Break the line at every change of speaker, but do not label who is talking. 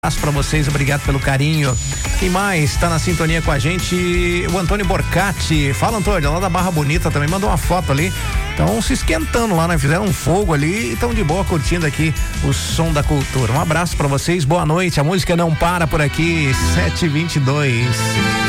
Abraço pra vocês, obrigado pelo carinho. Quem mais tá na sintonia com a gente? O Antônio Borcati. Fala, Antônio, lá da Barra Bonita também mandou uma foto ali. Estão se esquentando lá, né? Fizeram um fogo ali e estão de boa curtindo aqui o som da cultura. Um abraço pra vocês, boa noite. A música não para por aqui, 7h22.